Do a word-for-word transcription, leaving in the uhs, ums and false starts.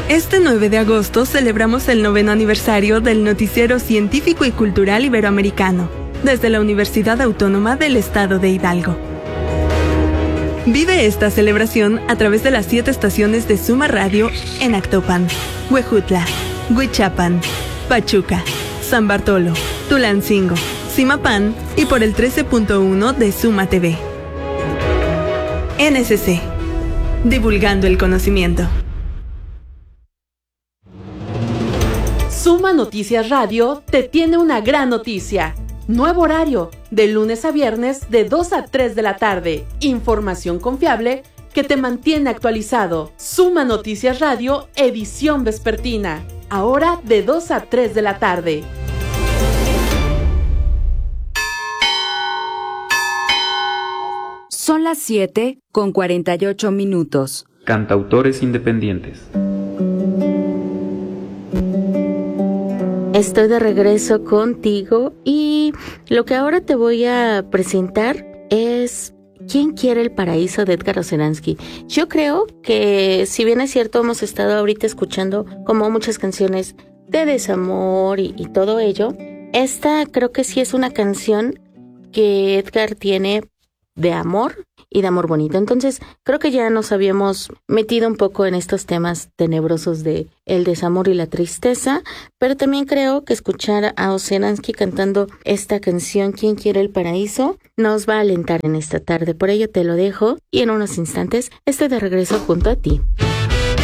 Este nueve de agosto celebramos el noveno aniversario del Noticiero Científico y Cultural Iberoamericano, desde la Universidad Autónoma del Estado de Hidalgo. Vive esta celebración a través de las siete estaciones de Suma Radio en Actopan, Huejutla, Huichapan, Pachuca, San Bartolo, Tulancingo, Zimapán y por el trece punto uno de Suma T V. N S C, divulgando el conocimiento. Suma Noticias Radio te tiene una gran noticia. Nuevo horario, de lunes a viernes de dos a tres de la tarde. Información confiable que te mantiene actualizado. Suma Noticias Radio, edición vespertina. Ahora de dos a tres de la tarde. Son las siete con cuarenta y ocho minutos. Cantautores independientes. Estoy de regreso contigo y lo que ahora te voy a presentar es ¿Quién quiere el paraíso? De Edgar Oceransky. Yo creo que, si bien es cierto, hemos estado ahorita escuchando como muchas canciones de desamor y, y todo ello, esta creo que sí es una canción que Edgar tiene de amor y de amor bonito. Entonces, creo que ya nos habíamos metido un poco en estos temas tenebrosos de el desamor y la tristeza, pero también creo que escuchar a Oceransky cantando esta canción ¿Quién quiere el paraíso? Nos va a alentar en esta tarde. Por ello te lo dejo y en unos instantes estoy de regreso junto a ti.